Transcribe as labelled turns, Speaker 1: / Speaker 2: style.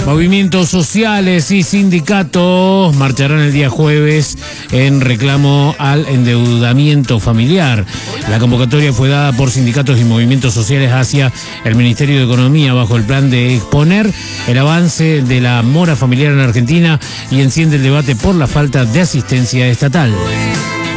Speaker 1: Movimientos sociales y sindicatos marcharán el día jueves en reclamo al endeudamiento familiar. La convocatoria fue dada por sindicatos y movimientos sociales hacia el Ministerio de Economía bajo el plan de exponer el avance de la mora familiar en Argentina y enciende el debate por la falta de asistencia estatal.